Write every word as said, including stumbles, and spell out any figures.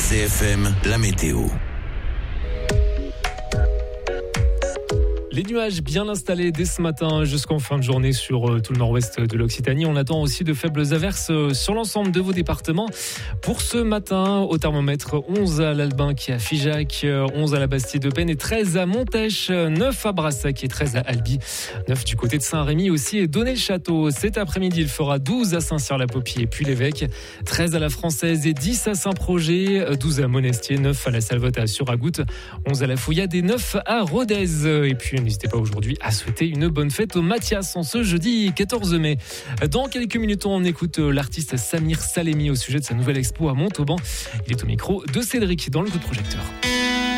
C F M, la météo. Les nuages bien installés dès ce matin jusqu'en fin de journée sur euh, tout le nord-ouest de l'Occitanie. On attend aussi de faibles averses euh, sur l'ensemble de vos départements. Pour ce matin, au thermomètre, onze à l'Albinque et à Figeac, euh, onze à la Bastide-de-Penne et treize à Montèche, neuf à Brassac et treize à Albi, neuf du côté de Saint-Rémy aussi et Donnet-le-Château. Cet après-midi, il fera douze à Saint-Cyr-la-Popie et Puy-l'Évêque, treize à la Française et dix à Saint-Projet, douze à Monestier, neuf à la Salvotte et à Suragout, onze à la Fouillade et neuf à Rodez. Et puis, n'hésitez pas aujourd'hui à souhaiter une bonne fête au Mathias en ce jeudi quatorze mai. Dans quelques minutes, on écoute l'artiste Samir Salemi au sujet de sa nouvelle expo à Montauban. Il est au micro de Cédric dans le coup de projecteur.